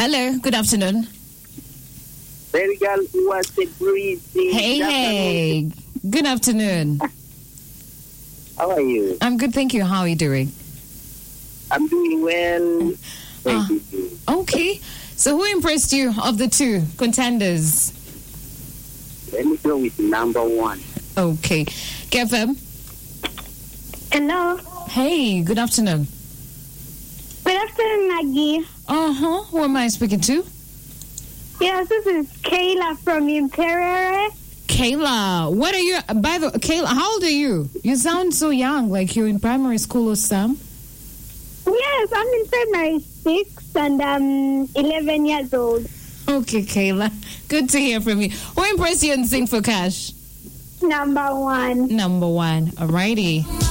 Hello, good afternoon. Baby girl who was the breezy. Hey. Good afternoon. How are you? I'm good, thank you. How are you doing? I'm doing well. Thank you. Okay. So who impressed you of the two contenders? Let me go with number one. Okay. KFM. Hello. Hey, good afternoon. Good afternoon, Maggie. Who am I speaking to? Yes, this is Kayla from Imperial. Kayla. What are you, Kayla, how old are you? You sound so young, like you're in primary school or something. Yes, I'm in primary 6 and I'm 11 years old. Okay, Kayla. Good to hear from you. Who impressed you in Sing for Cash? Number one. Number one. Alrighty.